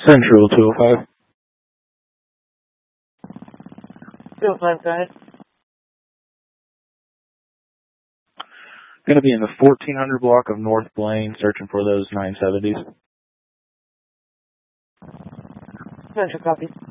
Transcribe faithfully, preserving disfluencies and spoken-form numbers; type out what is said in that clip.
Central two oh five. two oh five, go ahead. Going to be in the fourteen hundred block of North Blaine, searching for those nine seventies. Central copy.